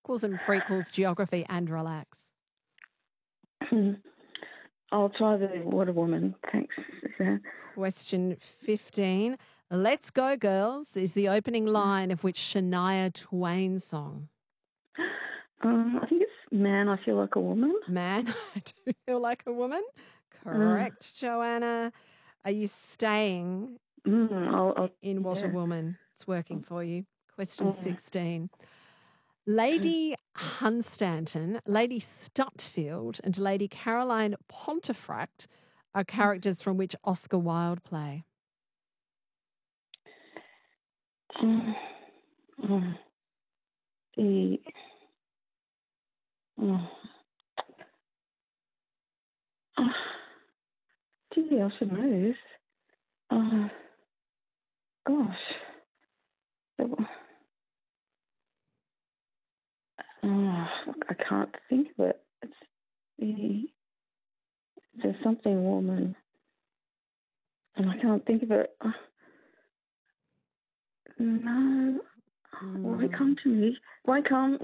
sequels and prequels, geography and relax. I'll try the Water Woman. Thanks, Suzanne. Question 15. Let's Go Girls is the opening line of which Shania Twain song? I think it's Man, I Feel Like a Woman. Man, I Do Feel Like a Woman. Correct, Joanna. Are you staying in What a Woman? It's working for you. Question 16. Lady Hunstanton, Lady Stutfield and Lady Caroline Pontefract are characters from which Oscar Wilde play? Gee, I should know this. Gosh. I can't think of it. There's something woman, and I can't think of it. No. Why come to me? Why can't?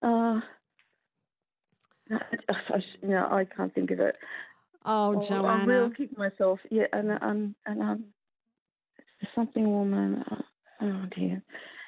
I can't think of it. Oh, Joanna. I'm real kicking myself. Yeah, and it's something woman. Oh dear.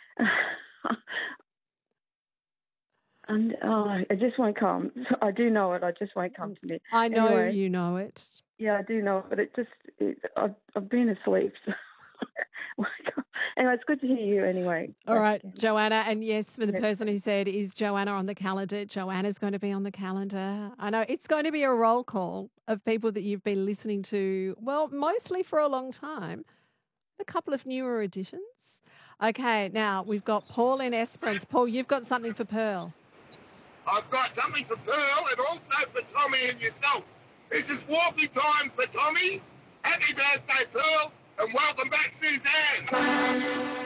And it just won't come. I do know it. I just won't come to me. I know anyway, you know it. Yeah, I do know it, but I've been asleep. So anyway, it's good to hear you anyway. All right, Joanna. And yes, for the person who said, is Joanna on the calendar? Joanna's going to be on the calendar. I know it's going to be a roll call of people that you've been listening to, well, mostly for a long time. A couple of newer additions. Okay, now we've got Paul in Esperance. Paul, you've got something for Pearl. I've got something for Pearl and also for Tommy and yourself. This is walkie time for Tommy. Happy birthday, Pearl, and welcome back, Suzanne.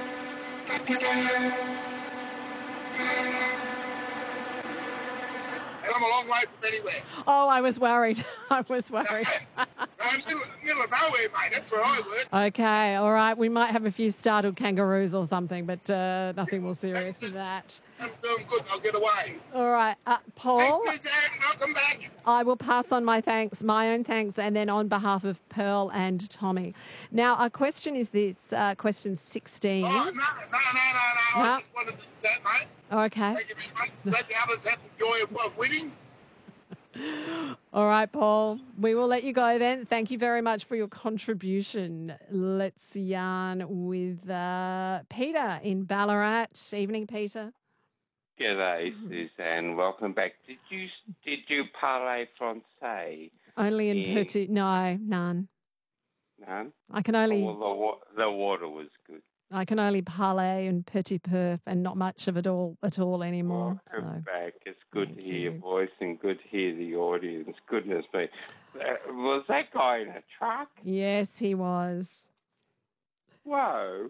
And I'm a long way from anywhere. Oh, I was worried. I was worried. I'm middle of nowhere, mate. That's where I work. Okay, all right. We might have a few startled kangaroos or something, but nothing more serious than that. I'm doing good. I'll get away. All right, Paul. Thanks, Suzanne. Welcome back. I will pass on my thanks, my own thanks, and then on behalf of Pearl and Tommy. Now, our question is this, question 16. Oh, no. I just wanted to do that, mate. Okay. Thank you very much. Let the others have the joy of winning. All right, Paul. We will let you go then. Thank you very much for your contribution. Let's yarn with Peter in Ballarat. Evening, Peter. G'day, Suzanne. Welcome back. Did you parler français? Only in petit. No, none. None? I can only. Well, the water was good. I can only parler and petit peu and not much of it all at all anymore. Welcome back. It's good to hear your voice and good to hear the audience. Goodness me. Was that guy in a truck? Yes, he was. Whoa.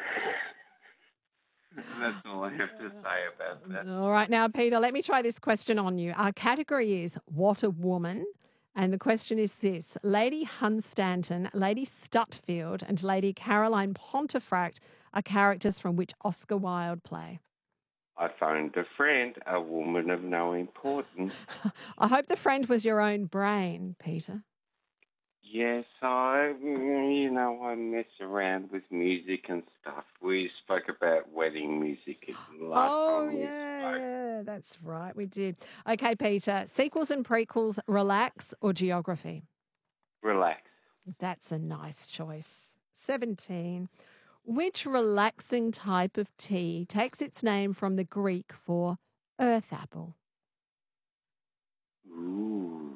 That's all I have to say about that. All right. Now, Peter, let me try this question on you. Our category is What a Woman. And the question is this. Lady Hunstanton, Lady Stutfield and Lady Caroline Pontefract are characters from which Oscar Wilde play. I phoned a friend, a woman of no importance. I hope the friend was your own brain, Peter. Yes, I mess around with music and stuff. We spoke about wedding music last time. Yeah, that's right, we did. Okay, Peter, sequels and prequels, relax or geography? Relax. That's a nice choice. 17. Which relaxing type of tea takes its name from the Greek for earth apple? Ooh.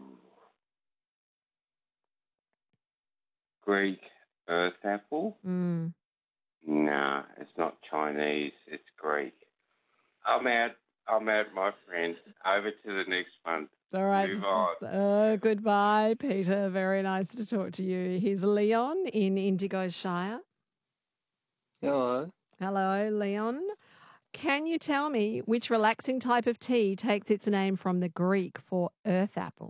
Greek earth apple? Mm. Nah, it's not Chinese. It's Greek. I'm out, my friend. Over to the next one. All right. Move on. Goodbye, Peter. Very nice to talk to you. Here's Leon in Indigo Shire. Hello. Hello, Leon. Can you tell me which relaxing type of tea takes its name from the Greek for earth apple?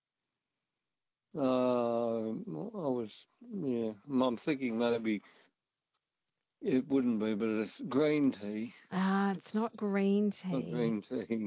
I'm thinking maybe it wouldn't be, but it's green tea. It's not green tea. Not green tea.